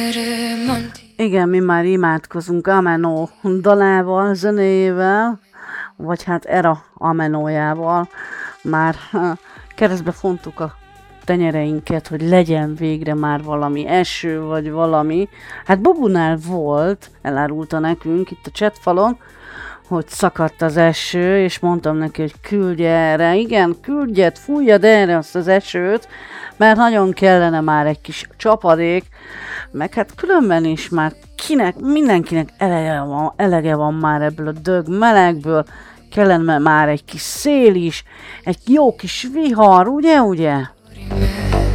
Igen, mi már imádkozunk Amenó dalával, zenéjével, vagy hát Era Amenójával. Már keresztbe fontuk a tenyereinket, hogy legyen végre már valami eső, vagy valami. Hát Bobunál volt, elárulta nekünk itt a chatfalon, hogy szakadt az eső, és mondtam neki, hogy küldje erre. Igen, küldjed, fújjad erre azt az esőt, mert nagyon kellene már egy kis csapadék, meg hát különben is már mindenkinek elege van már ebből a dög melegből, kellene már egy kis szél is, egy jó kis vihar, ugye?